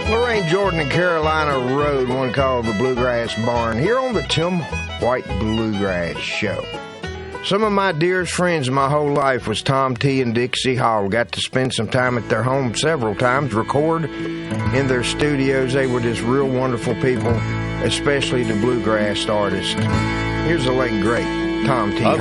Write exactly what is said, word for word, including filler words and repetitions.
Lorraine Jordan and Carolina rode one called the Bluegrass Barn here on the Tim White Bluegrass Show. Some of my dearest friends my whole life was Tom T. and Dixie Hall. Got to spend some time at their home several times, record in their studios. They were just real wonderful people, especially the bluegrass artists. Here's the late, great Tom T.